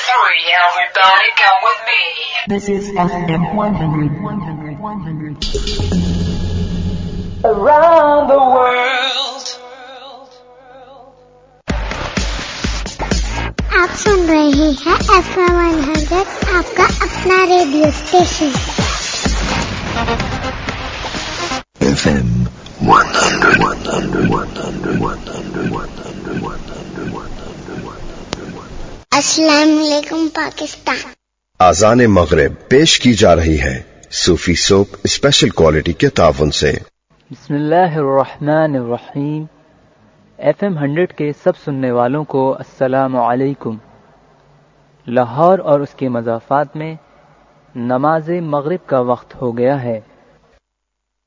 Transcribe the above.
3, everybody come with me. This is FM 100. Around the world. आप सुन रहे हैं FM 100, आपका अपना रेडियो स्टेशन। FM 100. अस्सलाम वालेकुम पाकिस्तान। आज़ान मगरिब पेश की जा रही है सूफी सोप स्पेशल क्वालिटी के ताउन से। बिस्मिल्लाहिर्रहमानिर्रहीम। FM 100 के सब सुनने वालों को अस्सलामु अलैकुम। लाहौर और उसके मज़ाफ़ात में नमाज मगरिब का वक्त हो गया है।